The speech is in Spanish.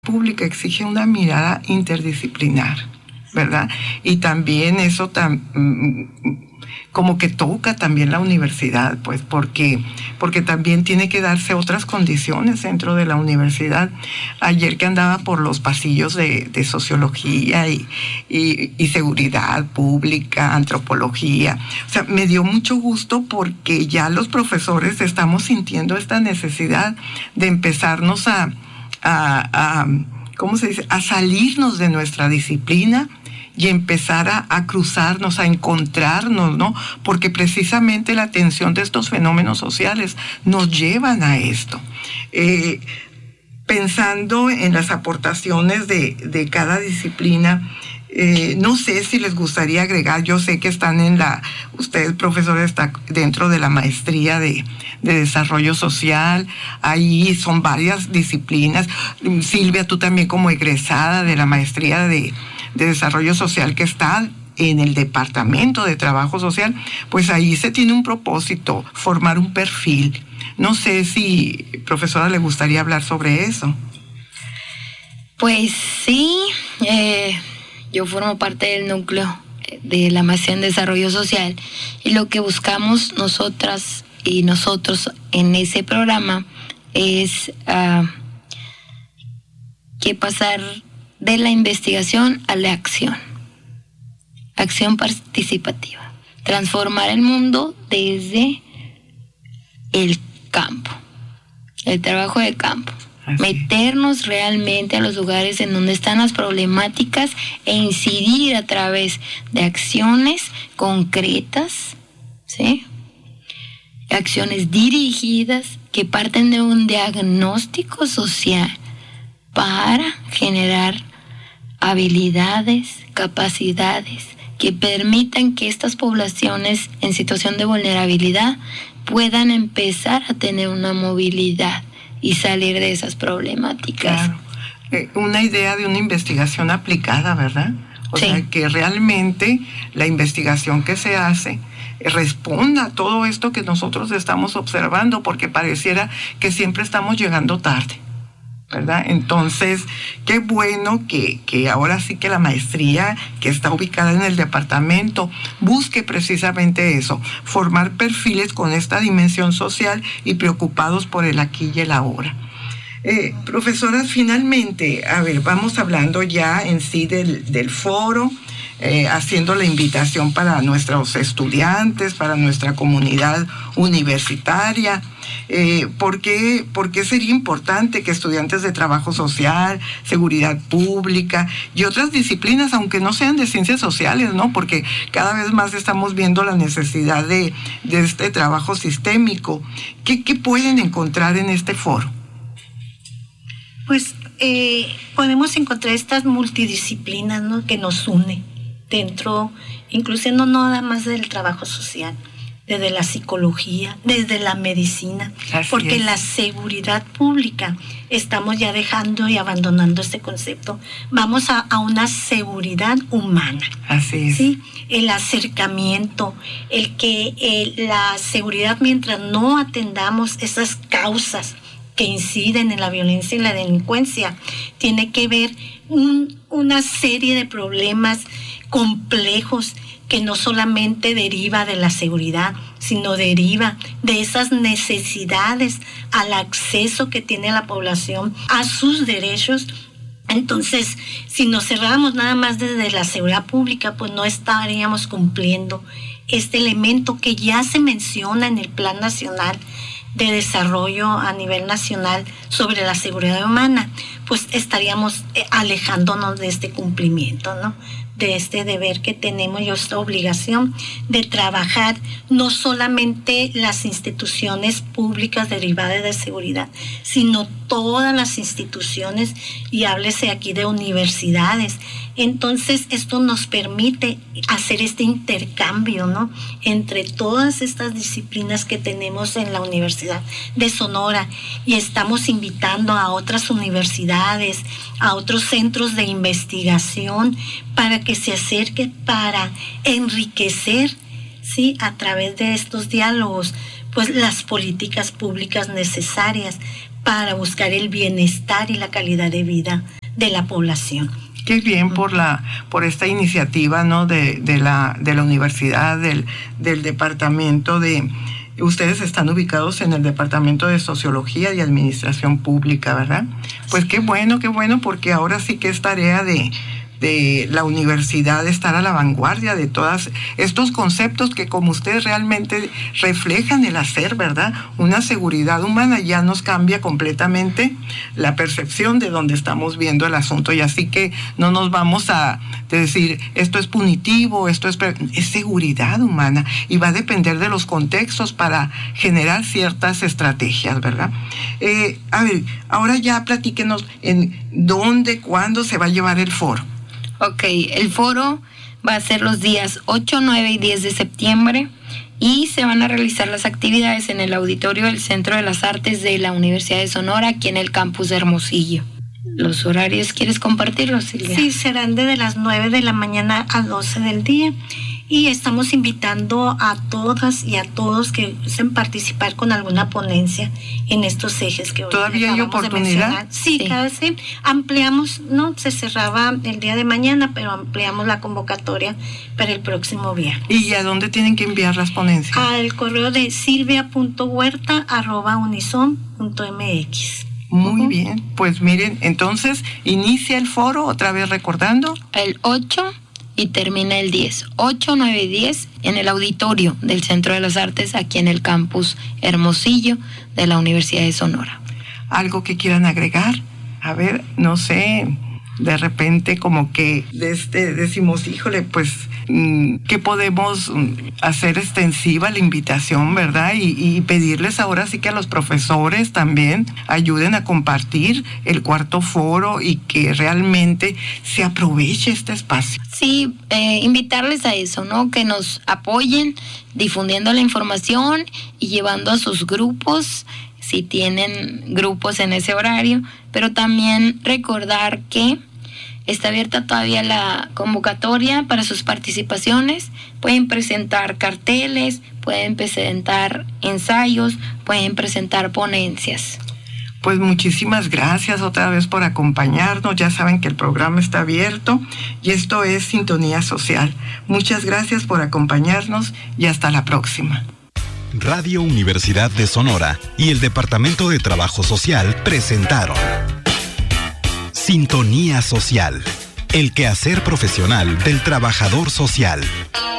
pública exige una mirada interdisciplinar, ¿verdad? Y también eso como que toca también la universidad, pues, porque también tiene que darse otras condiciones dentro de la universidad. Ayer que andaba por los pasillos de sociología y seguridad pública, antropología, o sea, me dio mucho gusto porque ya los profesores estamos sintiendo esta necesidad de empezarnos ¿cómo se dice?, a salirnos de nuestra disciplina y empezar a cruzarnos, a encontrarnos, ¿no? Porque precisamente la atención de estos fenómenos sociales nos llevan a esto. Pensando en las aportaciones de cada disciplina, no sé si les gustaría agregar, yo sé que están usted, el profesor, está dentro de la maestría de desarrollo social, ahí son varias disciplinas. Silvia, tú también como egresada de la maestría de desarrollo social que está en el Departamento de Trabajo Social, pues ahí se tiene un propósito, formar un perfil. No sé si, profesora, le gustaría hablar sobre eso. Pues sí, yo formo parte del núcleo de la maestría en desarrollo social y lo que buscamos nosotras y nosotros en ese programa es que pasar de la investigación a la acción participativa, transformar el mundo desde el campo, el trabajo de campo. Meternos realmente a los lugares en donde están las problemáticas e incidir a través de acciones concretas, ¿sí? Acciones dirigidas que parten de un diagnóstico social para generar habilidades, capacidades que permitan que estas poblaciones en situación de vulnerabilidad puedan empezar a tener una movilidad y salir de esas problemáticas. Claro. Una idea de una investigación aplicada, ¿verdad? O sea, que realmente la investigación que se hace responda a todo esto que nosotros estamos observando, porque pareciera que siempre estamos llegando tarde, ¿verdad? Entonces, qué bueno que ahora sí que la maestría que está ubicada en el departamento busque precisamente eso, formar perfiles con esta dimensión social y preocupados por el aquí y el ahora. Profesoras, finalmente, a ver, vamos hablando ya en sí del foro, haciendo la invitación para nuestros estudiantes, para nuestra comunidad universitaria. ¿Por qué sería importante que estudiantes de trabajo social, seguridad pública y otras disciplinas, aunque no sean de ciencias sociales, ¿no? Porque cada vez más estamos viendo la necesidad de este trabajo sistémico. ¿Qué pueden encontrar en este foro? Pues podemos encontrar estas multidisciplinas, ¿no?, que nos une dentro, incluyendo no nada más del trabajo social, desde la psicología, desde la medicina, porque en la seguridad pública estamos ya dejando y abandonando este concepto. Vamos a una seguridad humana. Así es. ¿Sí? El acercamiento, la seguridad, mientras no atendamos esas causas que inciden en la violencia y la delincuencia, tiene que ver una serie de problemas complejos que no solamente deriva de la seguridad, sino deriva de esas necesidades al acceso que tiene la población a sus derechos. Entonces, si nos cerráramos nada más desde la seguridad pública, pues no estaríamos cumpliendo este elemento que ya se menciona en el Plan Nacional de Desarrollo a nivel nacional sobre la seguridad humana, pues estaríamos alejándonos de este cumplimiento, ¿no?, de este deber que tenemos y esta obligación de trabajar no solamente las instituciones públicas derivadas de seguridad, sino todas las instituciones, y háblese aquí de universidades. Entonces esto nos permite hacer este intercambio, ¿no?, entre todas estas disciplinas que tenemos en la Universidad de Sonora, y estamos invitando a otras universidades, a otros centros de investigación para que se acerquen, para enriquecer, ¿sí?, a través de estos diálogos, pues las políticas públicas necesarias para buscar el bienestar y la calidad de vida de la población. Qué bien por esta iniciativa, ¿no? de la universidad, del departamento de... Ustedes están ubicados en el Departamento de Sociología y Administración Pública, ¿verdad? Pues qué bueno, porque ahora sí que es tarea de la universidad estar a la vanguardia de todos estos conceptos que, como ustedes, realmente reflejan el hacer, ¿verdad? Una seguridad humana ya nos cambia completamente la percepción de donde estamos viendo el asunto, y así que no nos vamos a decir esto es punitivo, es seguridad humana, y va a depender de los contextos para generar ciertas estrategias, ¿verdad? A ver, ahora ya platíquenos en dónde, cuándo se va a llevar el foro. Ok, el foro va a ser los días 8, 9 y 10 de septiembre y se van a realizar las actividades en el auditorio del Centro de las Artes de la Universidad de Sonora, aquí en el campus de Hermosillo. ¿Los horarios quieres compartirlos, Silvia? Sí, serán desde las 9 de la mañana a 12 del día. Y estamos invitando a todas y a todos que gusten participar con alguna ponencia en estos ejes que hoy ¿Todavía hay oportunidad? Sí, cada vez ampliamos, ¿no? Se cerraba el día de mañana, pero ampliamos la convocatoria para el próximo viernes. ¿Y a dónde tienen que enviar las ponencias? Al correo de silvia.huerta@unison.mx. Muy bien, pues miren, entonces inicia el foro, otra vez recordando. El 8 y termina el 10. 8, 9 y 10 en el auditorio del Centro de las Artes, aquí en el campus Hermosillo de la Universidad de Sonora. ¿Algo que quieran agregar? A ver, no sé, de repente como que decimos, híjole, pues, ¿qué podemos hacer extensiva la invitación, verdad? Y pedirles ahora sí que a los profesores también ayuden a compartir el cuarto foro y que realmente se aproveche este espacio. Sí, invitarles a eso, ¿no? Que nos apoyen difundiendo la información y llevando a sus grupos, si tienen grupos en ese horario, pero también recordar que está abierta todavía la convocatoria para sus participaciones. Pueden presentar carteles, pueden presentar ensayos, pueden presentar ponencias. Pues muchísimas gracias otra vez por acompañarnos. Ya saben que el programa está abierto y esto es Sintonía Social. Muchas gracias por acompañarnos y hasta la próxima. Radio Universidad de Sonora y el Departamento de Trabajo Social presentaron Sintonía Social, el quehacer profesional del trabajador social.